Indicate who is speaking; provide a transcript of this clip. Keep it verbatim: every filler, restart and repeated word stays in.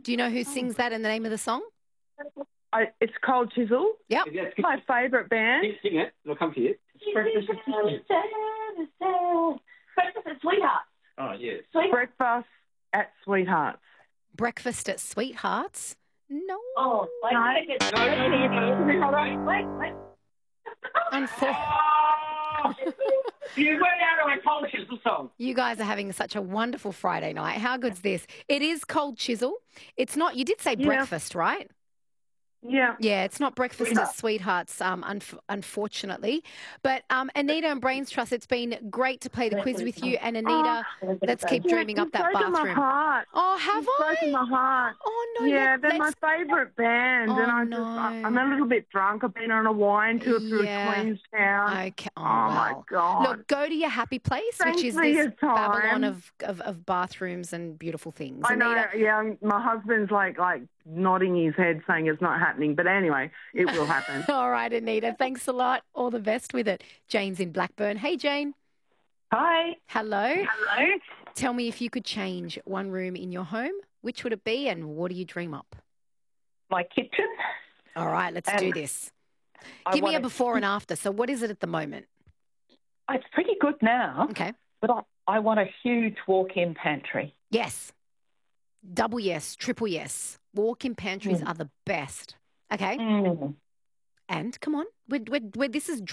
Speaker 1: Do you know who sings that and the name of the song?
Speaker 2: I, it's Cold Chisel.
Speaker 1: Yep.
Speaker 2: It's my favourite band.
Speaker 3: Sing, sing it. It'll come to you.
Speaker 4: Breakfast at Sweethearts.
Speaker 3: Oh, yes.
Speaker 2: Breakfast at Sweethearts.
Speaker 1: Breakfast at Sweethearts? No.
Speaker 4: Oh, wait,
Speaker 2: No.
Speaker 4: wait, wait,
Speaker 3: No, no, no, no.
Speaker 4: wait, wait, wait.
Speaker 1: Unfor-
Speaker 3: You went out on a Cold Chisel song.
Speaker 1: You guys are having such a wonderful Friday night. How good's this? It is Cold Chisel. It's not, you did say
Speaker 2: Yeah.
Speaker 1: breakfast, right?
Speaker 2: Yeah.
Speaker 1: Yeah, it's not Breakfast at Sweethearts, um, unf- unfortunately. But um, Anita and Brains Trust, it's been great to play the quiz with you. And Anita, let's keep dreaming up that
Speaker 2: Broken my
Speaker 1: bathroom.
Speaker 2: heart.
Speaker 1: Oh, have
Speaker 2: It's
Speaker 1: I?
Speaker 2: broken my heart.
Speaker 1: Oh, no.
Speaker 2: Yeah,
Speaker 1: let-
Speaker 2: they're my
Speaker 1: let's-
Speaker 2: favourite band,
Speaker 1: Oh,
Speaker 2: and I
Speaker 1: no.
Speaker 2: just I, I'm a little bit drunk. I've been on a wine tour through
Speaker 1: Yeah.
Speaker 2: Queenstown.
Speaker 1: Okay. Oh,
Speaker 2: Oh, my
Speaker 1: wow.
Speaker 2: God.
Speaker 1: Look, go to your happy place,
Speaker 2: Thanks
Speaker 1: which is
Speaker 2: for
Speaker 1: this
Speaker 2: your time.
Speaker 1: Babylon of, of, of bathrooms and beautiful things.
Speaker 2: I know.
Speaker 1: Anita,
Speaker 2: Yeah, my husband's like like nodding his head, saying it's not happening. But anyway, it will happen.
Speaker 1: all right, Anita. Thanks a lot. All the best with it. Jane's in Blackburn. Hey, Jane.
Speaker 5: Hi.
Speaker 1: Hello.
Speaker 5: Hello.
Speaker 1: Tell me if you could change one room in your home, which would it be and what do you dream up?
Speaker 5: My kitchen.
Speaker 1: All right, let's
Speaker 5: And
Speaker 1: do this.
Speaker 5: I
Speaker 1: Give me a
Speaker 5: wanna-
Speaker 1: before and after. So what is it at the moment?
Speaker 5: It's pretty good now,
Speaker 1: Okay.
Speaker 5: but I, I want a huge walk-in pantry.
Speaker 1: Yes. Double yes, triple yes. Walk-in pantries
Speaker 5: Mm.
Speaker 1: are the best. Okay.
Speaker 5: Mm.
Speaker 1: And come on, we're, we're, we're, this is